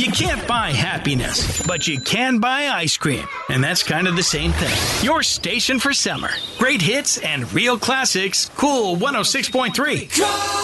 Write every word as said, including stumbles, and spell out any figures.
You can't buy happiness, but you can buy ice cream. And that's kind of the same thing. Your station for summer. Great hits and real classics. Cool one oh six point three.